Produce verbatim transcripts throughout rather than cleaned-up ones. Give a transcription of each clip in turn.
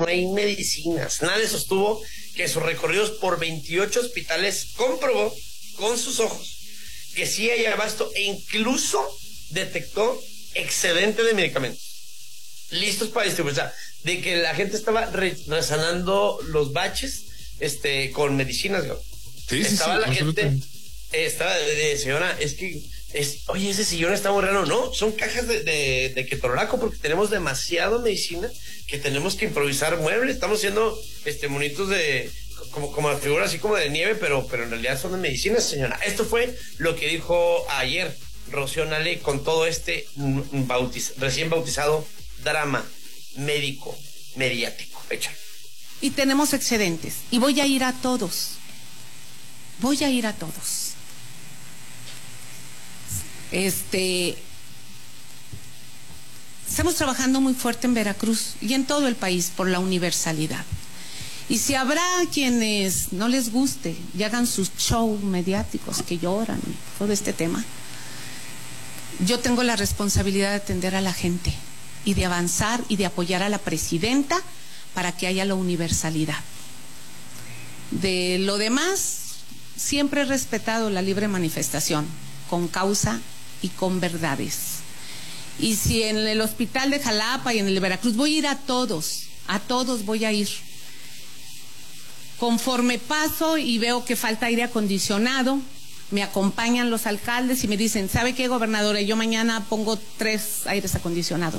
no hay medicinas. Nadie sostuvo que sus recorridos por veintiocho hospitales comprobó con sus ojos que sí hay abasto e incluso detectó excedente de medicamentos listos para distribuir. O sea, de que la gente estaba re resanando los baches este, con medicinas. Sí, estaba sí, la sí, gente, eh, estaba de, de señora, es que, es, oye, ese sillón está muy raro. No, son cajas de, de, de ketorolaco porque tenemos demasiada medicina que tenemos que improvisar muebles. Estamos haciendo este, monitos de, como, como figuras así como de nieve, pero, pero en realidad son de medicina, señora. Esto fue lo que dijo ayer Rocío Nale con todo este bautiz, recién bautizado drama médico mediático. Echa. Y tenemos excedentes y voy a ir a todos voy a ir a todos este estamos trabajando muy fuerte en Veracruz y en todo el país por la universalidad, y si habrá quienes no les guste y hagan sus shows mediáticos que lloran y todo este tema, yo tengo la responsabilidad de atender a la gente y de avanzar y de apoyar a la presidenta para que haya la universalidad. De lo demás, siempre he respetado la libre manifestación, con causa y con verdades. Y si en el hospital de Jalapa y en el de Veracruz, voy a ir a todos, a todos voy a ir. Conforme paso y veo que falta aire acondicionado, me acompañan los alcaldes y me dicen, ¿sabe qué, gobernadora? Yo mañana pongo tres aires acondicionados.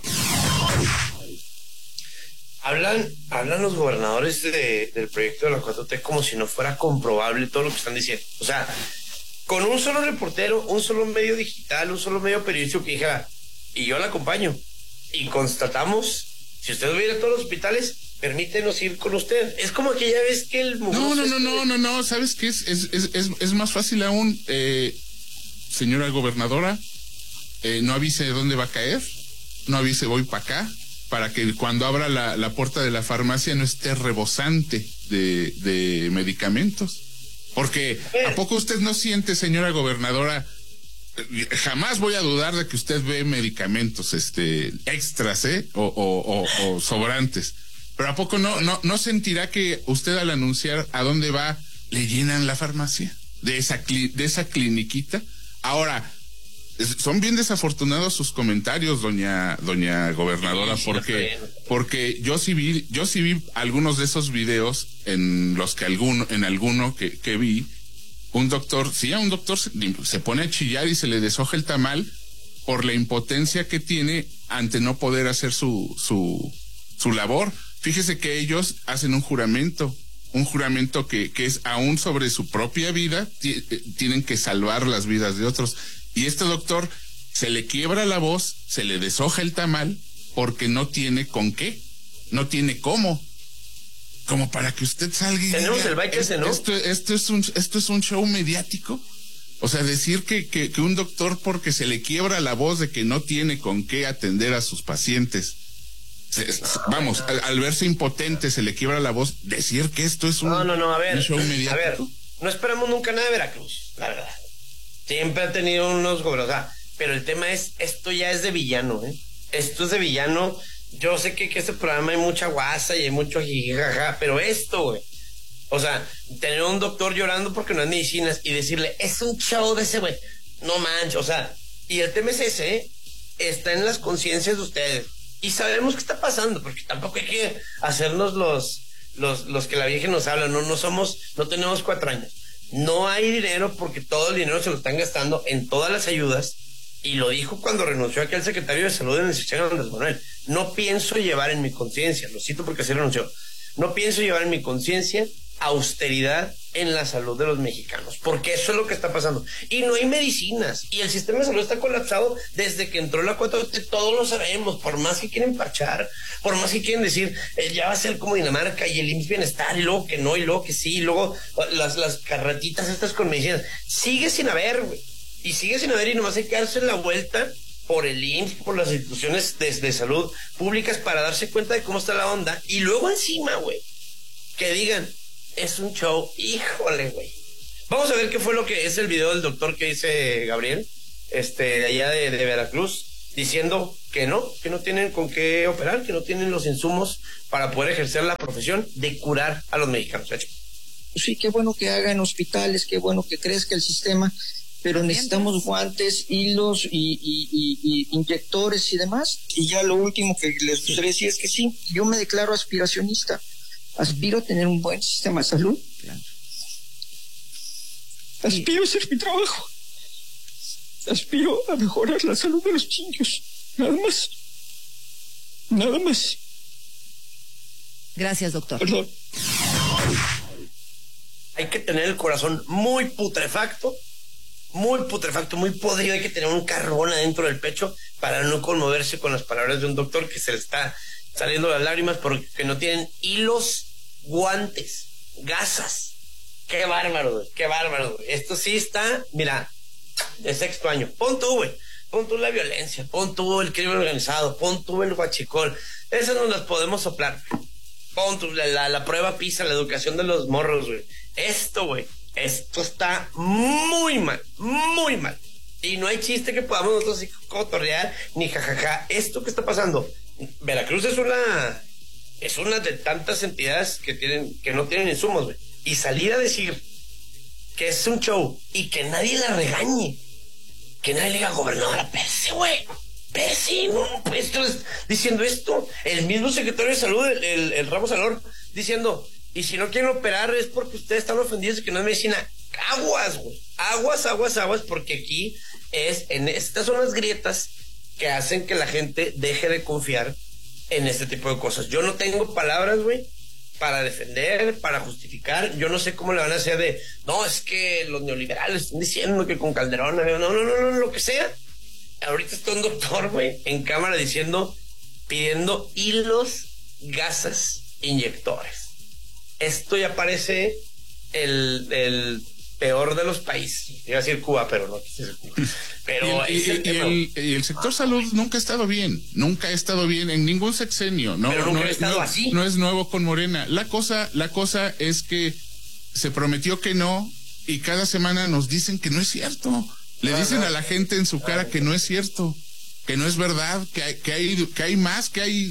Hablan, hablan los gobernadores de, del proyecto de la cuatro T como si no fuera comprobable todo lo que están diciendo. O sea, con un solo reportero, un solo medio digital, un solo medio periodístico que dijera, y yo la acompaño, y constatamos, si usted va a ir a todos los hospitales, permítenos ir con usted. Es como aquella vez que el... No, no, no, no, no, no, ¿sabes qué? Es, es, es, es, es más fácil aún, eh, señora gobernadora, eh, no avise de dónde va a caer, no avise voy para acá, para que cuando abra la, la puerta de la farmacia no esté rebosante de, de medicamentos. Porque, ¿a poco usted no siente, señora gobernadora? Jamás voy a dudar de que usted ve medicamentos este extras, ¿eh? O, o, o, o sobrantes. Pero ¿a poco no, no, no sentirá que usted al anunciar a dónde va, le llenan la farmacia de esa, cli, de esa cliniquita? Ahora, son bien desafortunados sus comentarios, doña, doña gobernadora, porque, porque yo sí vi, yo sí vi algunos de esos videos en los que alguno, en alguno que, que vi, un doctor, sí, a un doctor se, se pone a chillar y se le deshoja el tamal por la impotencia que tiene ante no poder hacer su, su, su labor. Fíjese que ellos hacen un juramento, un juramento que, que es aún sobre su propia vida, tienen que salvar las vidas de otros. Y este doctor se le quiebra la voz, se le deshoja el tamal, porque no tiene con qué, no tiene cómo. Como para que usted salga y tenemos diga, el bike ese, ¿no? Esto, esto, es un, esto es un show mediático. O sea, decir que, que, que un doctor, porque se le quiebra la voz de que no tiene con qué atender a sus pacientes, se, vamos, al, al verse impotente se le quiebra la voz, decir que esto es un, no, no, no, a ver, un show mediático. A ver, no esperamos nunca nada de Veracruz, la verdad. Siempre ha tenido unos gobernadores, pero el tema es, esto ya es de villano, ¿eh? Esto es de villano. Yo sé que, que este programa hay mucha guasa y hay mucho jijijaja, pero esto, güey. O sea, tener un doctor llorando porque no hay medicinas y decirle, es un show de ese güey. No manches, o sea, y el tema es ese, ¿eh? Está en las conciencias de ustedes. Y sabemos qué está pasando, porque tampoco hay que hacernos los, los, los que la Virgen nos habla. No, no somos, no tenemos cuatro años. No hay dinero porque todo el dinero se lo están gastando en todas las ayudas. Y lo dijo cuando renunció aquí al secretario de Salud en el sexenio Andrés Manuel. No pienso llevar en mi conciencia, lo cito porque así renunció, no pienso llevar en mi conciencia austeridad en la salud de los mexicanos, porque eso es lo que está pasando. Y no hay medicinas, y el sistema de salud está colapsado desde que entró la cuatro T, todos lo sabemos, por más que quieren parchar, por más que quieren decir, eh, ya va a ser como Dinamarca, y el I M S S Bienestar, y luego que no, y luego que sí, y luego las, las carretitas estas con medicinas, sigue sin haber, güey. Y sigue sin haber, y nomás hay que darse la vuelta por el I M S S, por las instituciones de, de salud públicas para darse cuenta de cómo está la onda. Y luego encima, güey, que digan, es un show, híjole, güey. Vamos a ver qué fue lo que es el video del doctor que dice Gabriel, este, de allá de, de Veracruz. diciendo que no, que no tienen con qué operar, que no tienen los insumos para poder ejercer la profesión de curar a los mexicanos. Sí, qué bueno que hagan hospitales, qué bueno que crezca el sistema, pero necesitamos guantes, hilos y, y, y, y inyectores y demás. Y ya lo último que les gustaría decir es que sí, yo me declaro aspiracionista. Aspiro a tener un buen sistema de salud. Claro. Aspiro a hacer mi trabajo. Aspiro a mejorar la salud de los niños. Nada más. Nada más. Gracias, doctor. Perdón. Hay que tener el corazón muy putrefacto, muy putrefacto, muy podrido. Hay que tener un carbón adentro del pecho para no conmoverse con las palabras de un doctor que se le está saliendo las lágrimas porque no tienen hilos, guantes, gasas. Qué bárbaro, güey, qué bárbaro, güey. Esto sí está, mira, de sexto año. Pon tú, güey, pon tú la violencia, pon tú el crimen organizado, pon tú el huachicol. Esas no las podemos soplar. Pon tú la, la, la prueba PISA, la educación de los morros, güey. Esto, güey, esto está muy mal, muy mal. Y no hay chiste que podamos nosotros así cotorrear, ni jajaja. Esto que está pasando, Veracruz es una, es una de tantas entidades que tienen, que no tienen insumos, güey. Y salir a decir que es un show y que nadie la regañe, que nadie le diga, gobernadora, pese, güey, pese, no, pues, esto es, diciendo esto, el mismo secretario de salud, el, el, el Ramos Alor, diciendo, y si no quieren operar es porque ustedes están ofendidos y que no es medicina. Aguas, güey, aguas, aguas, aguas, porque aquí es, en estas son las grietas que hacen que la gente deje de confiar en este tipo de cosas. Yo no tengo palabras, güey, para defender, para justificar. Yo no sé cómo le van a hacer de, no, es que los neoliberales están diciendo que con Calderón, no, no, no, no, no, lo que sea. Ahorita está un doctor, güey, en cámara diciendo, pidiendo hilos, gasas, inyectores. Esto ya parece el, el peor de los países. Iba a decir Cuba, pero no quise decir Cuba. Pero y, el, y, el, y el sector salud nunca ha estado bien, nunca ha estado bien en ningún sexenio. No, pero nunca no, ha estado no, así. No es nuevo con Morena. La cosa, la cosa es que se prometió que no y cada semana nos dicen que no es cierto. Le ah, dicen no. a la gente en su cara ah, que no es cierto, que no es verdad, que hay, que hay, que hay más, que hay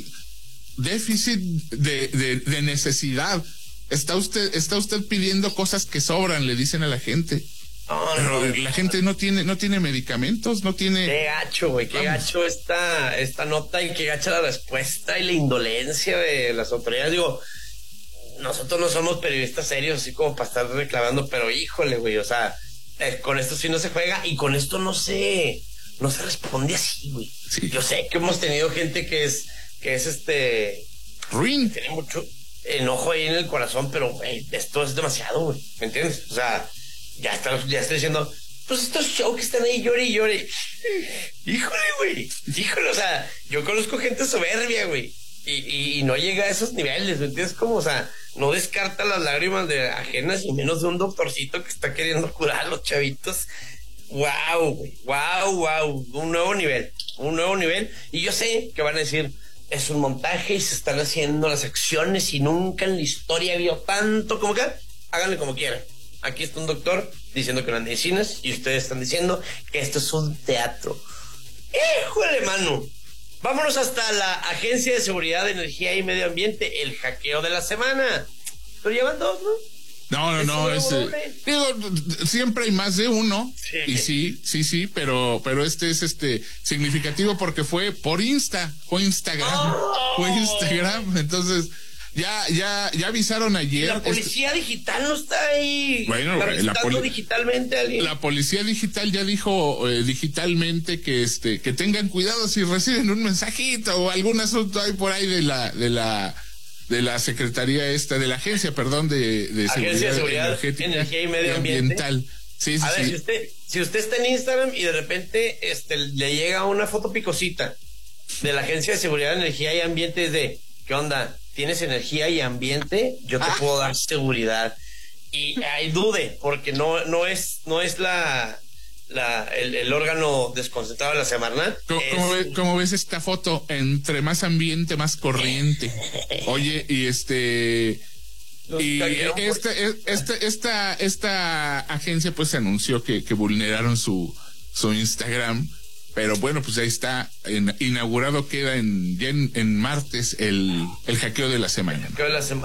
déficit de, de, de necesidad. Está usted, está usted pidiendo cosas que sobran, le dicen a la gente. No, Pero no, la gente no tiene, no tiene medicamentos, no tiene. Qué gacho, güey, qué Vamos. gacho esta, esta nota y qué gacha la respuesta y la indolencia de las autoridades. Digo, nosotros no somos periodistas serios, así como para estar reclamando, pero híjole, güey, o sea, eh, con esto sí no se juega y con esto no se, no se responde así, güey. Sí. Yo sé que hemos tenido gente que es, que es este. Ruin. Tiene mucho enojo ahí en el corazón, pero, güey, esto es demasiado, güey, ¿me entiendes? O sea, ya está, ya está diciendo, pues estos shows que están ahí llore y llore. Híjole, güey, híjole, o sea, yo conozco gente soberbia, güey, y, y, y no llega a esos niveles, ¿me entiendes? Como, o sea, no descarta las lágrimas de ajenas y menos de un doctorcito que está queriendo curar a los chavitos. Wow, güey, wow, wow, un nuevo nivel, un nuevo nivel, y yo sé que van a decir, es un montaje y se están haciendo las acciones y nunca en la historia ha habido tanto como que, háganle como quieran. Aquí está un doctor diciendo que no hay medicinas y ustedes están diciendo que esto es un teatro. ¡Híjole, mano! Vámonos hasta la Agencia de Seguridad de Energía y Medio Ambiente, el hackeo de la semana. Pero llevan dos, ¿no? No, no, no, es, eh, digo, siempre hay más de uno, sí. y sí, sí, sí, pero, pero este es este significativo porque fue por Insta, fue Instagram, oh. fue Instagram, entonces ya, ya, ya avisaron ayer. La policía este, digital no está ahí. Bueno, la poli digitalmente a alguien. La policía digital ya dijo eh, digitalmente que este, que tengan cuidado si reciben un mensajito o algún asunto ahí por ahí de la, de la. de la Secretaría esta, de la Agencia, perdón, de, de Agencia Seguridad, de Seguridad Energética Energía y Medio Ambiental. Sí, sí, a ver, sí. si usted, si usted está en Instagram y de repente este, le llega una foto picosita de la Agencia de Seguridad, Energía y Ambiente, es de, ¿qué onda? ¿Tienes energía y ambiente? Yo te ah. puedo dar seguridad. Y hay dude, porque no, no es, no es la... La, el, el órgano desconcentrado de la Semarnat. ¿Cómo, es... ¿cómo, ves, ¿Cómo ves esta foto? Entre más ambiente, más corriente. Oye, y este... Los y esta, esta, esta, esta agencia pues anunció que, que vulneraron su, su Instagram Pero bueno, pues ahí está, en, inaugurado queda en, ya en, en martes el, el hackeo de la semana. Hackeo de la semana.